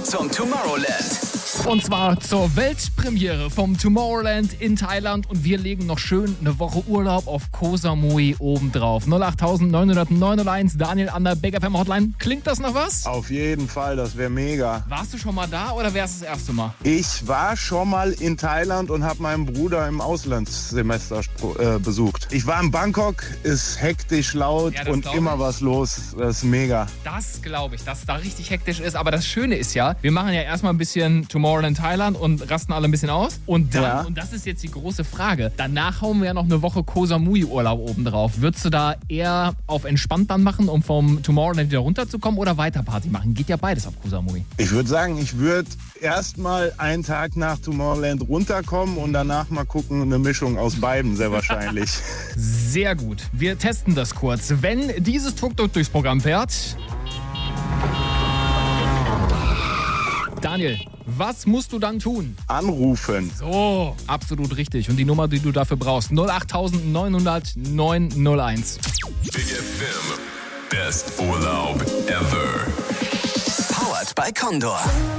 zum Tomorrowland. Und zwar zur Weltpremiere vom Tomorrowland in Thailand. Und wir legen noch schön eine Woche Urlaub auf Koh Samui obendrauf. 08900 Daniel an der Big FM Hotline. Klingt das noch was? Auf jeden Fall, das wäre mega. Warst du schon mal da oder wär's das erste Mal? Ich war schon mal in Thailand und habe meinen Bruder im Auslandssemester besucht. Ich war in Bangkok, ist hektisch laut Ja, das und glaub immer ich. was los. Das ist mega. Das glaube ich, dass es da richtig hektisch ist. Aber das Schöne ist ja, wir machen ja erstmal ein bisschen Tomorrowland Thailand und rasten alle ein bisschen aus. Und dann, Ja. und das ist jetzt die große Frage, danach hauen wir ja noch eine Woche Koh Samui Urlaub obendrauf. Würdest du da eher auf entspannt dann machen, um vom Tomorrowland wieder runterzukommen oder weiter Party machen? Geht ja beides auf Koh Samui. Ich würde sagen, ich würde erstmal einen Tag nach Tomorrowland runterkommen und danach mal gucken, eine Mischung aus beiden sehr wahrscheinlich. Sehr gut. Wir testen das kurz. Wenn dieses Tuk-Tuk durchs Programm fährt... Daniel, was musst du dann tun? Anrufen. So, absolut richtig. Und die Nummer, die du dafür brauchst, 08900 901. Big FM. Best Urlaub ever. Powered by Condor.